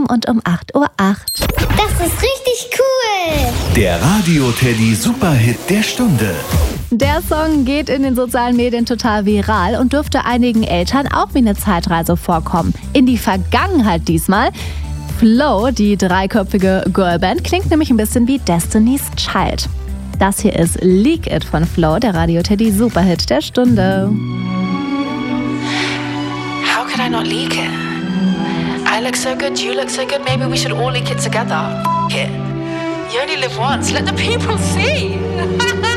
und um 8:08 Uhr. Das ist richtig cool. Der Radio Teddy Superhit der Stunde. Der Song geht in den sozialen Medien total viral und dürfte einigen Eltern auch wie eine Zeitreise vorkommen. In die Vergangenheit diesmal. Flow, die dreiköpfige Girlband, klingt nämlich ein bisschen wie Destiny's Child. Das hier ist Leak It von Flow, der Radio Teddy Superhit der Stunde. How could I not leak it? I look so good, you look so good, maybe we should all leak it together. F*** it. You only live once, let the people see.